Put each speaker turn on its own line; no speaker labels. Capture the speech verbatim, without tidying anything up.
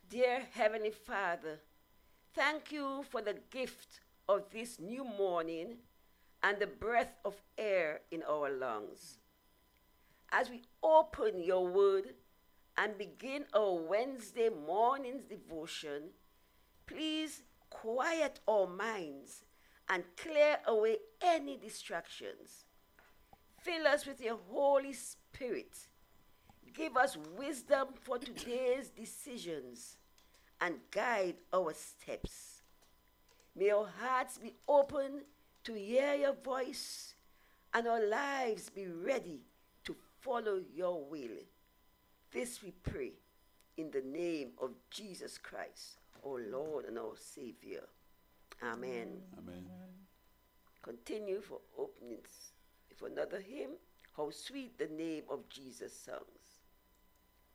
Dear Heavenly Father, thank you for the gift of this new morning and the breath of air in our lungs. As we open your word and begin our Wednesday morning's devotion, please quiet our minds and clear away any distractions. Fill us with your Holy Spirit. Give us wisdom for today's decisions and guide our steps. May our hearts be open to hear your voice and our lives be ready to follow your will. This we pray in the name of Jesus Christ, our Lord and our Savior. Amen.
Amen.
Continue for openings. For another hymn, How Sweet the Name of Jesus Sounds.